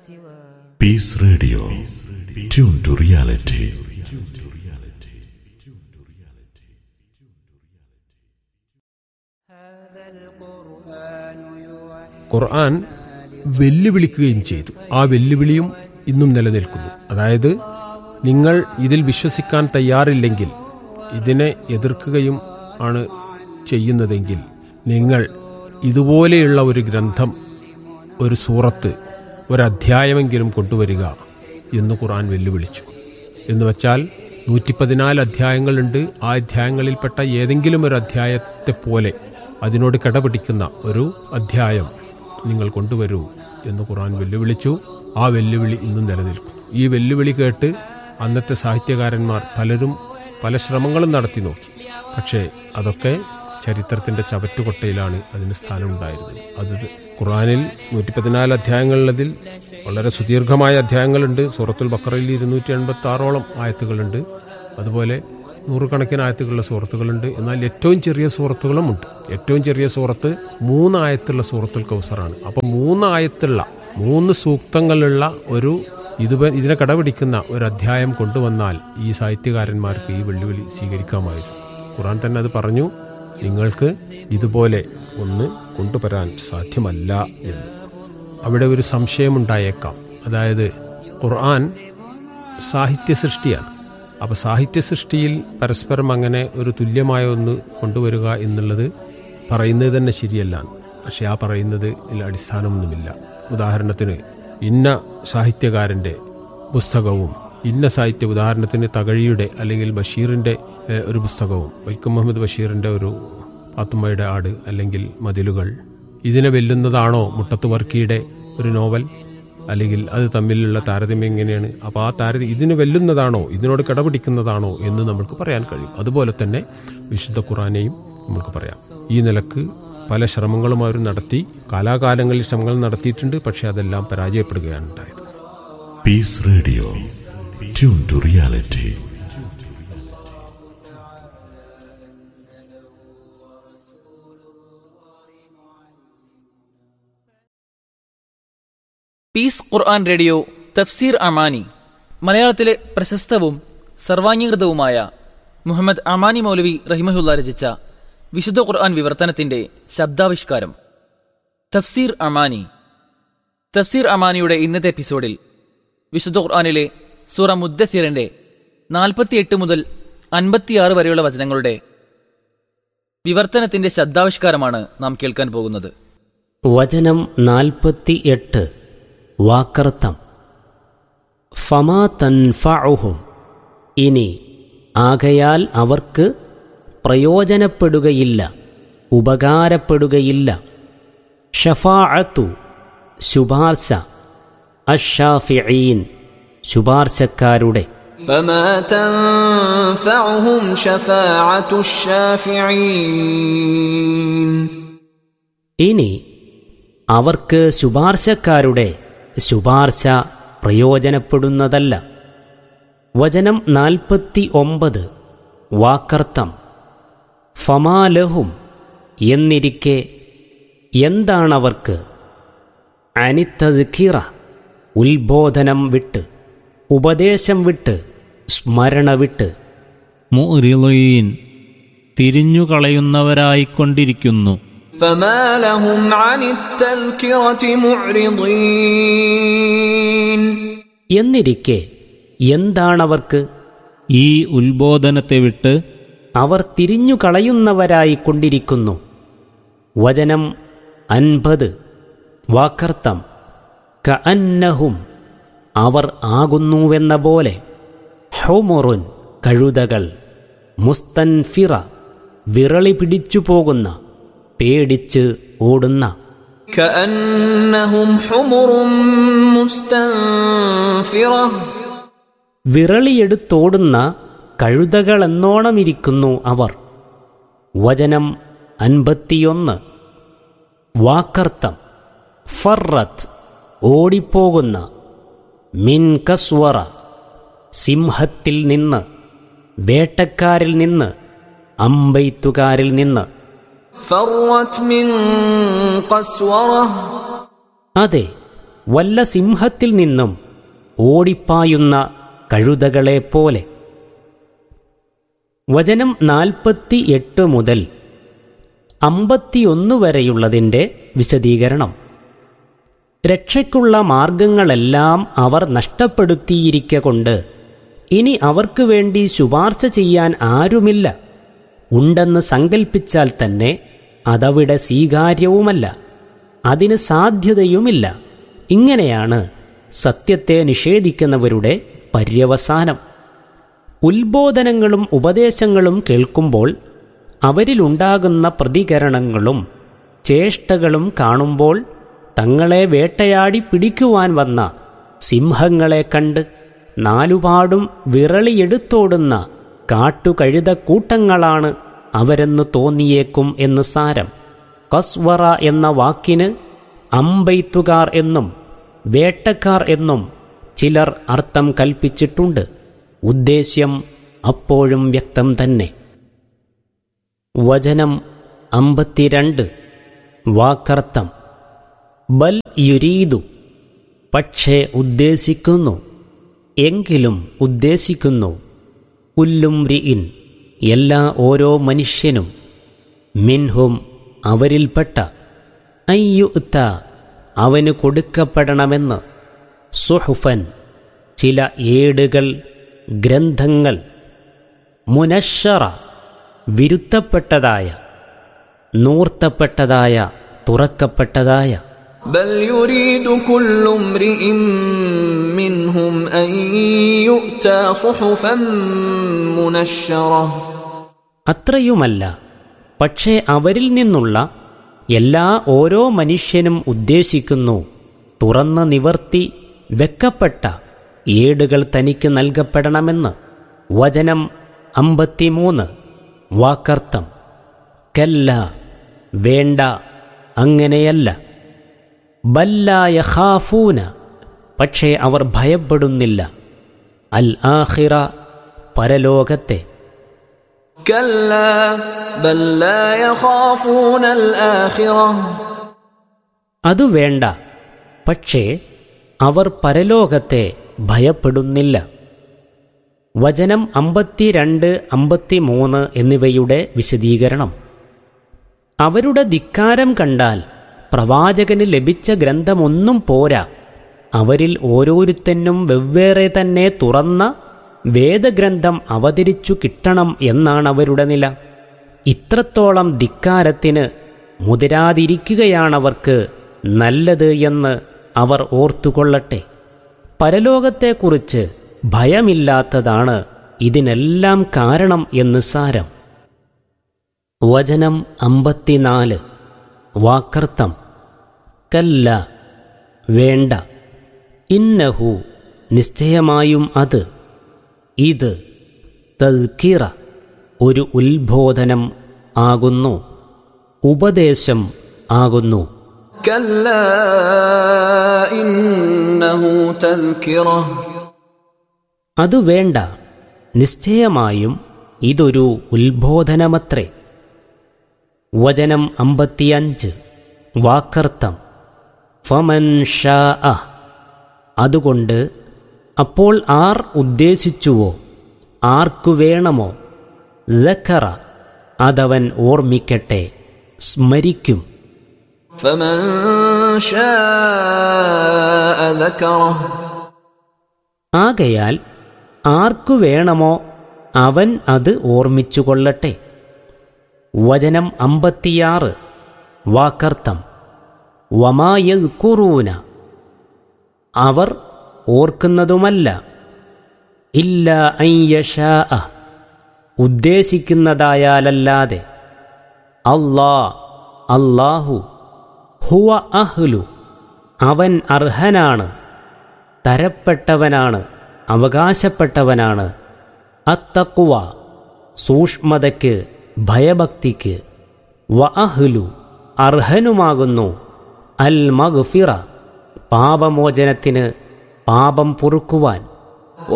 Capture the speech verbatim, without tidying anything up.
Peace Radio. Tune to reality. ഖുർആൻ വെല്ലുവിളിക്കുകയും ചെയ്തു. ആ വെല്ലുവിളിയും ഇന്നും നിലനിൽക്കുന്നു. അതായത്, നിങ്ങൾ ഇതിൽ വിശ്വസിക്കാൻ തയ്യാറില്ലെങ്കിൽ, ഇതിനെ എതിർക്കുകയും ആണ് ചെയ്യുന്നതെങ്കിൽ, നിങ്ങൾ ഇതുപോലെയുള്ള ഒരു ഗ്രന്ഥം, ഒരു സൂറത്ത്, ഒരധ്യായമെങ്കിലും കൊണ്ടുവരിക എന്ന് ഖുർആൻ വെല്ലുവിളിച്ചു. എന്ന് വച്ചാൽ നൂറ്റി പതിനാല് അധ്യായങ്ങളുണ്ട്. ആ അധ്യായങ്ങളിൽപ്പെട്ട ഏതെങ്കിലും ഒരു അധ്യായത്തെ പോലെ അതിനോട് കിടപിടിക്കുന്ന ഒരു അധ്യായം നിങ്ങൾ കൊണ്ടുവരൂ എന്ന് ഖുർആൻ വെല്ലുവിളിച്ചു. ആ വെല്ലുവിളി ഇന്നും നിലനിൽക്കുന്നു. ഈ വെല്ലുവിളി കേട്ട് അന്നത്തെ സാഹിത്യകാരന്മാർ പലരും പല ശ്രമങ്ങളും നടത്തി നോക്കി. പക്ഷേ അതൊക്കെ ചരിത്രത്തിന്റെ ചവറ്റുകൊട്ടയിലാണ് അതിന് സ്ഥാനമുണ്ടായിരുന്നത്. അത് ഖുർആനിൽ നൂറ്റി പതിനാല് അധ്യായങ്ങളുള്ളതിൽ വളരെ സുദീർഘമായ അധ്യായങ്ങളുണ്ട്. സൂറത്തുൽ ബഖറയിൽ ഇരുന്നൂറ്റി എൺപത്തി ആറോളം ആയത്തുകളുണ്ട്. അതുപോലെ നൂറുകണക്കിന് ആയത്തുകളുള്ള സൂറത്തുകളുണ്ട്. എന്നാൽ ഏറ്റവും ചെറിയ സൂറത്തുകളും ഉണ്ട്. ഏറ്റവും ചെറിയ സൂറത്ത് മൂന്നായത്തുള്ള സൂറത്തുൽ കൗസറാണ്. അപ്പം മൂന്നായത്തുള്ള മൂന്ന് സൂക്തങ്ങളുള്ള ഒരു ഇത് ഇതിനെ കടപിടിക്കുന്ന ഒരു അധ്യായം കൊണ്ടുവന്നാൽ ഈ സാഹിത്യകാരന്മാർക്ക് ഈ വെല്ലുവിളി സ്വീകരിക്കാമായിരുന്നു. ഖുർആൻ തന്നെ അത് പറഞ്ഞു, നിങ്ങൾക്ക് ഇതുപോലെ ഒന്ന് കൊണ്ടുവരാൻ സാധ്യമല്ല എന്ന്. അവിടെ ഒരു സംശയമുണ്ടായേക്കാം. അതായത്, ഖുർആൻ സാഹിത്യ സൃഷ്ടിയാണ്. അപ്പോൾ സാഹിത്യ സൃഷ്ടിയിൽ പരസ്പരം അങ്ങനെ ഒരു തുല്യമായ ഒന്ന് കൊണ്ടുവരിക എന്നുള്ളത് പറയുന്നത് തന്നെ ശരിയല്ല. പക്ഷെ ആ പറയുന്നത് ഇതിൽ അടിസ്ഥാനമൊന്നുമില്ല. ഉദാഹരണത്തിന്, ഇന്ന സാഹിത്യകാരൻ്റെ പുസ്തകവും ഇന്ന സാഹിത്യ, ഉദാഹരണത്തിന് തകഴിയുടെ അല്ലെങ്കിൽ ബഷീറിൻ്റെ ഒരു പുസ്തകവും, വൈക്കം മുഹമ്മദ് ബഷീറിൻ്റെ ഒരു പാത്തുമ്മയുടെ ആട് അല്ലെങ്കിൽ മതിലുകൾ, ഇതിനെ വെല്ലുന്നതാണോ മുട്ടത്ത് വർക്കിയുടെ ഒരു നോവൽ? അല്ലെങ്കിൽ അത് തമ്മിലുള്ള താരതമ്യം എങ്ങനെയാണ്? അപ്പോൾ ആ താരതമ്യം ഇതിന് വെല്ലുന്നതാണോ, ഇതിനോട് കിടപിടിക്കുന്നതാണോ എന്ന് നമുക്ക് പറയാൻ കഴിയും. അതുപോലെ തന്നെ വിശുദ്ധ ഖുർആനെയും നമുക്ക് പറയാം. ഈ നിലക്ക് പല ശ്രമങ്ങളും അവർ നടത്തി, കാലാകാലങ്ങളിൽ ശ്രമങ്ങൾ നടത്തിയിട്ടുണ്ട്. പക്ഷെ അതെല്ലാം പരാജയപ്പെടുകയാണ് ഉണ്ടായത്. Peace Radio. Tune to reality. Piece Quran radio തഫ്സീർ അമാനി, മലയാളത്തിലെ പ്രശസ്തവും സർവാംഗീകൃതവുമായ മുഹമ്മദ് അമാനി മൗലവി റഹിമഹുല്ല രചിച്ച വിശുദ്ധ ഖുർആൻ വിവർത്തനത്തിന്റെ ശബ്ദാവിഷ്കാരം. തഫ്സീർ അമാനി. തഫ്സീർ അമാനിയുടെ ഇന്നത്തെ എപ്പിസോഡിൽ വിശുദ്ധ ഖുർആനിലെ സൂറ മുദ്ദസിറിന്റെ നാൽപ്പത്തിയെട്ട് മുതൽ അൻപത്തിയാറ് വരെയുള്ള വചനങ്ങളുടെ വിവർത്തനത്തിന്റെ ശബ്ദാവിഷ്കാരമാണ് നാം കേൾക്കാൻ പോകുന്നത്. വചനം നാൽപ്പത്തിയെട്ട്. വാക്കർത്തം. ഫമാ തൻഫഉഹും, ഇനി ആകയാൽ അവർക്ക് പ്രയോജനപ്പെടുകയില്ല, ഉപകാരപ്പെടുകയില്ല. ഷഫാഅത്തു, ശുപാർശ. അശ്ശാഫിഈൻ, ശുപാർശക്കാരുടെ. ഫമാ തൻഫഉഹും ശഫാഅത്തു അശ്ശാഫിഈൻ, ഇനി അവർക്ക് ശുപാർശക്കാരുടെ ശുപാർശ പ്രയോജനപ്പെടുന്നതല്ല. വചനം നാൽപ്പത്തി ഒമ്പത്. വാക്കർത്തം. ഫമാലഹും, എന്നിരിക്കെ എന്താണവർക്ക്. അനിത്തദ്കിറ, ഉത്ബോധനം വിട്ട്, ഉപദേശം വിട്ട്, സ്മരണ വിട്ട്. മുഅ്രിളീൻ, തിരിഞ്ഞുകളയുന്നവരായിക്കൊണ്ടിരിക്കുന്നു. فما لهم عن التذكرة معرضين, എന്നിരിക്കെ എന്താണവർക്ക്. ഈ ഉത്ബോധനത്തെ വിട്ട് അവർ തിരിഞ്ഞുകളയുന്നവരായി കൊണ്ടിരിക്കുന്നു. വചനം അൻപത്. വാക്കർത്തം. കഅന്നഹും, അവർ ആകുന്നുവെന്ന പോലെ. ഹുമുറുൻ, കഴുതകൾ. മുസ്തൻഫിറ, വിറളി പിടിച്ചു പോകുന്ന, പേടിച്ച് ഓടുന്ന. കഅന്നഹും ഹുമുറുൻ മുസ്തൻഫിറ, വിറളിയെടുത്തോടുന്ന കഴുതകളെന്നോണമിരിക്കുന്നു അവർ. വചനം അൻപത്തിയൊന്ന്. വാക്കർത്തം. ഫറത്ത്, ഓടിപ്പോകുന്ന. മിൻ കസ്വറ, സിംഹത്തിൽ നിന്ന്, വേട്ടക്കാരിൽ നിന്ന്, അമ്പെയ്ത്തുകാരിൽ നിന്ന്. ഫറത്ത് മിൻ ഖസ്വറ, അതെ, വല്ല സിംഹത്തിൽ നിന്നും ഓടിപ്പായുന്ന കഴുതകളെപ്പോലെ. വചനം നാൽപ്പത്തി എട്ട് മുതൽ അമ്പത്തിയൊന്ന് വരെയുള്ളതിൻ്റെ വിശദീകരണം. രക്ഷയ്ക്കുള്ള മാർഗങ്ങളെല്ലാം അവർ നഷ്ടപ്പെടുത്തിയിരിക്കൊണ്ട് ഇനി അവർക്ക് വേണ്ടി ശുപാർശ ചെയ്യാൻ ആരുമില്ല. ഉണ്ടെന്ന് സങ്കൽപ്പിച്ചാൽ തന്നെ അതവിടെ സ്വീകാര്യവുമല്ല, അതിന് സാധ്യതയുമില്ല. ഇങ്ങനെയാണ് സത്യത്തെ നിഷേധിക്കുന്നവരുടെ പര്യവസാനം. ഉത്ബോധനങ്ങളും ഉപദേശങ്ങളും കേൾക്കുമ്പോൾ അവരിലുണ്ടാകുന്ന പ്രതികരണങ്ങളും ചേഷ്ടകളും കാണുമ്പോൾ തങ്ങളെ വേട്ടയാടി പിടിക്കുവാൻ വന്ന സിംഹങ്ങളെ കണ്ട് നാലുപാടും വിറളിയെടുത്തോടുന്ന കാട്ടുകഴുതക്കൂട്ടങ്ങളാണ് അവരെന്ന് തോന്നിയേക്കും എന്ന് സാരം. കസ്വറ എന്ന വാക്കിന് അമ്പെയ്ത്തുകാർ എന്നും വേട്ടക്കാർ എന്നും ചിലർ അർത്ഥം കൽപ്പിച്ചിട്ടുണ്ട്. ഉദ്ദേശ്യം അപ്പോഴും വ്യക്തം തന്നെ. വചനം അമ്പത്തിരണ്ട്. വാക്കർത്ഥം. ബൽ യുരീദു, പക്ഷേ ഉദ്ദേശിക്കുന്നു, എങ്കിലും ഉദ്ദേശിക്കുന്നു, കുല്ലുംരിഇൻ, എല്ലാ ഓരോ മനുഷ്യനും, മിൻഹും അവരിൽപ്പെട്ട, അയ്യുഅ്ത അവന് കൊടുക്കപ്പെടണമെന്ന്, സുഹുഫൻ ചില ഏടുകൾ, ഗ്രന്ഥങ്ങൾ, മുനശ്ശറ വിരുത്തപ്പെട്ടതായ, നൂർത്തപ്പെട്ടതായ, തുറക്കപ്പെട്ടതായ. ബൽ യുരീദു കുല്ലു ഇംറിഇൻ മിൻഹും അൻ യുഅ്താ സുഹുഫൻ മുനശ്ശറ. അത്രയുമല്ല, പക്ഷേ അവരിൽ നിന്നുള്ള എല്ലാ ഓരോ മനുഷ്യനും ഉദ്ദേശിക്കുന്നു തുറന്ന നിവർത്തി വെക്കപ്പെട്ട ഏടുകൾ തനിക്ക് നൽകപ്പെടണമെന്ന്. വചനം അമ്പത്തിമൂന്ന്. വാക്കർത്ഥം. കല്ല, വേണ്ട, അങ്ങനെയല്ല. ബല്ലാ യഖാഫൂന, പക്ഷേ അവർ ഭയപ്പെടുന്നില്ല, അൽ ആഖിറ, പരലോകത്തെ. കല്ലാ ബൽ ലാ യഖാഫൂന അൽ ആഖിറ, അതു വേണ്ട, പക്ഷേ അവർ പരലോകത്തെ ഭയപ്പെടുന്നില്ല. വചനം അമ്പത്തിരണ്ട് അമ്പത്തിമൂന്ന് എന്നിവയുടെ വിശദീകരണം. അവരുടെ ധിക്കാരം കണ്ടാൽ പ്രവാചകന് ലഭിച്ച ഗ്രന്ഥമൊന്നും പോരാ, അവരിൽ ഓരോരുത്തനും വെവ്വേറെ തന്നെ തുറന്ന വേദഗ്രന്ഥം അവതരിച്ചു കിട്ടണം എന്നാണ് അവരുടെ നില. ഇത്രത്തോളം ധിക്കാരത്തിന് മുതിരാതിരിക്കുകയാണവർക്ക് നല്ലത് എന്ന് അവർ ഓർത്തുകൊള്ളട്ടെ. പരലോകത്തെക്കുറിച്ച് ഭയമില്ലാത്തതാണ് ഇതിനെല്ലാം കാരണം എന്ന് സാരം. വചനം അമ്പത്തിനാല്. വാക്കർത്ഥം. കല്ല, വേണ്ട, ഇന്നഹു, നിശ്ചയമായും അത്, ഇത്, തദ്കിറ, ഒരു ഉത്ബോധനം ആകുന്നു, ഉപദേശം ആകുന്നു. കല്ലാ ഇന്നഹു തദ്കിറ, അതു വേണ്ട, നിശ്ചയമായും ഇതൊരു ഉത്ബോധനമത്രേ. വചനം അമ്പത്തിയഞ്ച്. വാക്കർത്ഥം. ഫമൻ ഷാഅ, അതുകൊണ്ട് അപ്പോൾ ആർ ഉദ്ദേശിച്ചുവോ, ആർക്കു വേണമോ, ദക്കറ, അതവൻ ഓർമ്മിക്കട്ടെ, സ്മരിക്കും. ഫമൻ ഷാഅ ദക്കറ, ആകയാൽ ആർക്കു വേണമോ അവൻ അത് ഓർമ്മിച്ചുകൊള്ളട്ടെ. വചനം അമ്പത്തിയാറ്. വാക്കർത്ഥം. വമാ യദ്കുറൂന, അവർ ഓർക്കുന്നതുമല്ല, ഇല്ല അൻ യശാഅ, ഉദ്ദേശിക്കുന്നതായാലല്ലാതെ, അല്ലാ, അല്ലാഹു, ഹുവ അഹ്ലു, അവൻ അർഹനാണ്, തരപ്പെട്ടവനാണ്, അവകാശപ്പെട്ടവനാണ്, അത്തഖ്വ, സൂക്ഷ്മതയ്ക്ക്, ഭയഭക്തിക്ക്, വ അഹ്ലു, അർഹനുമാകുന്നു, അൽ മഗ്ഫിറ, പാപമോചനത്തിന്, പാപം പൊറുക്കുവാൻ.